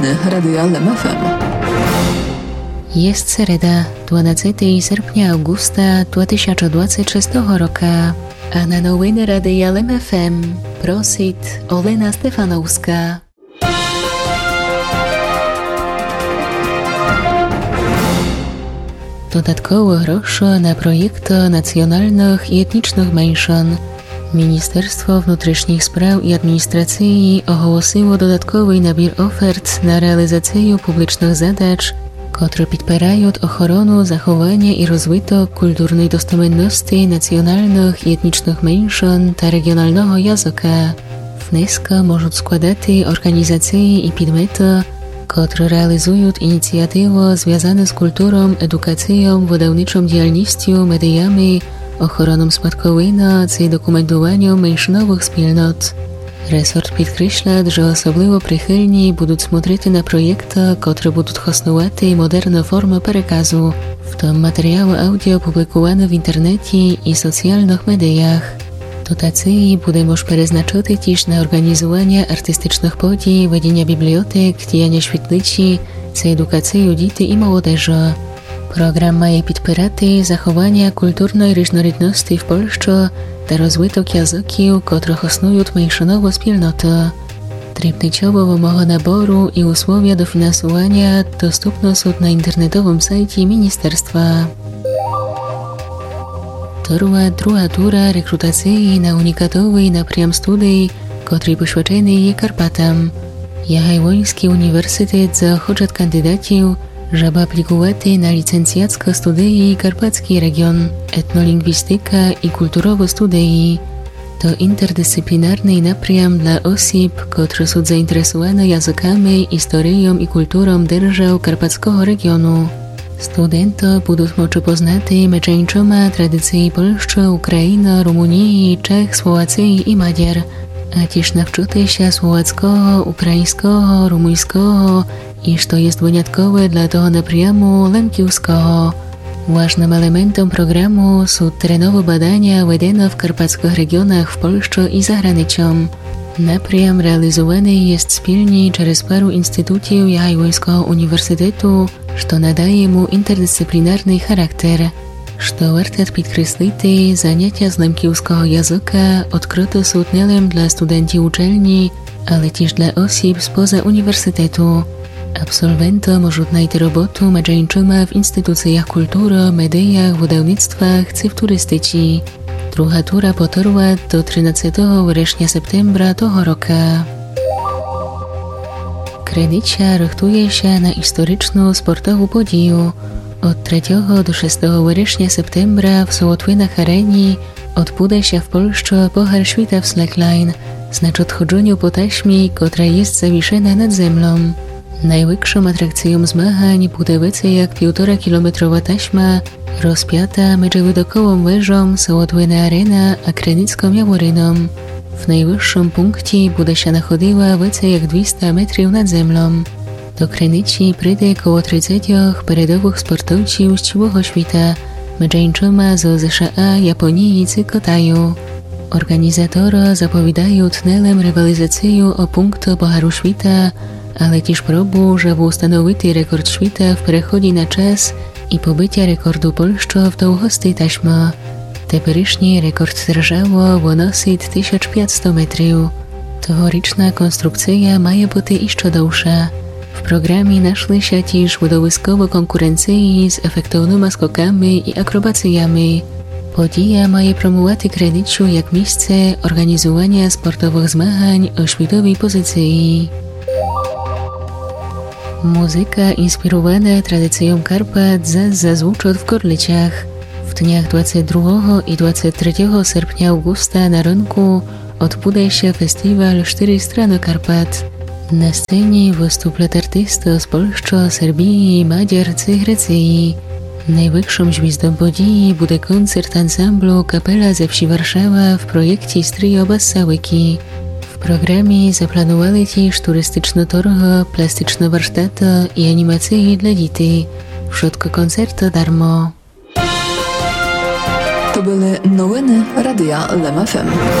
Radia LEM FM. Jest sereda, 12 sierpnia augusta 2026 roku, a na nowiny Radia LEM FM prosit Olena Stefanowska. Dodatkowo groszy na projekty nacjonalnych i etnicznych mniejszyn. Ministerstwo Внутрішніх справ і адміністрації оголосило додатковий набір оферт на реалізацію публічних задач, котрі підпирають охорону, заховання і розвиток культурної достеменності національних і етнічних меншин та регіонального язика. Внески можуть складати організації і підмети, котрі реалізують ініціативи, зв'язані з культурою, едукацією, видавничою діяльністю, медіями, охороном спадковини та документуванням меншинових спільнот. Resort підкреслює, що особливо прихильні будуть смотрити на проєкти, котрі будуть існувати модерні форми переказу, в тому матеріали аудіо публіковані в інтернеті і соціальних медіях. Дотації будемо перезначати тіж на організування артистичних подій, ведення бібліотек, діяння świetliці, та едукацію дітей і молодежі. Program mає підпирати заховання культурної різнорідності в Польщі та розвиток язиків, котрих існують меншинові спільноти. Дрібничово вимоги набору і условия до фінансування доступно są на інтернетовому сайті міністерства. Trwa druga tura rekrutacji na unikatowy напрям студій, котрий посвячений є Карпатам. Ягайвольський університет заохочує кандидатів, żeby aplikować na licencjackie studii Karpacki Region, etnolingwistyka i kulturowe studii. To interdyscyplinarny напрям dla osób, które są zainteresowane językami, historią i kulturą держав Karpackiego regionu. Studenci będą mogli poznać meczeńczoma tradycji Polski, Ukrainy, Rumunii, Czech, Słowacji i Madziar, a też nauczyć się słowackiego, ukraińskiego, rumuńskiego i co jest wyjątkowe dla tego напряму lemkiewskiego. Ważnym elementem programu są terenowe badania ведene w karpackich regionach w Polsce i za granicą. Напрям realizowany jest wspólnie przez paru instytutów Ягайвольського uniwersytetu, co nadaje mu interdyscyplinarny charakter. Co warto podkreślić, zajęcia z lemkiewskiego języka odkryte są nie tylko dla studentów uczelni, ale też dla osób spoza uniwersytetu. Absolwenty mogą znaleźć robotę meczeńczą w instytucjach kultury, mediach, wydawnictwach czy w turystyce. Druga tura potrwa do 13 września-septembra tego roku. Krynica rychtuje się na historyczną sportową podію. Od 3 do 6 września-septembra w Sołotwinach Areni odbędzie się w Polsce Puchar Świata w slackline, znaczy odchodzeniu po taśmie, która jest zawieszona nad ziemią. Największą atrakcją zmagań będzie więcej jak 1,5-kilometrowa taśma rozpięta między widokołą wieżą Sołotwina Arena a Krynicką Jaworyną. W najwyższym punkcie będzie się nachodziła więcej jak 200 metrów nad ziemią. Do Krynicy przyjdzie około 30 peredowych sportowców z całego świata, meczeńczyma z США, Japonii czy Kitaju. Organizatorzy zapowiadają tnelem rywalizację o punkty Pucharu Świata, ale też próbu, żeby ustanowić rekord świata w przechodzie na czas i pobycia rekordu Polski w długości taśmy. Teperycznie rekord drżało wynosi 1500 metrów. Tegoryczna konstrukcja ma być jeszcze dłuższa. W programie naszli się też widowiskowe konkurencje z efektownymi skokami i akrobacjami. Podija ma promować Krynicę jak miejsce organizowania sportowych zmagań o światowej pozycji. Muzyka inspirowana tradycją Karpat zazwyczaj w Gorlicach. W dniach 22 i 23 sierpnia augusta na rynku odbędzie się festiwal 4 strony Karpat. Na scenie wystąpią artysty z Polski, Serbii, Madziar czy Grecji. Największą gwiazdą podії będzie koncert ansamblu Kapela ze wsi Warszawa w projekcie Stryjo Bassałyki. W programie zaplanowali też turystyczne targi, plastyczne warsztaty i animacje dla dzieci. W środku koncertu darmo. To były nowiny Radia LEM FM.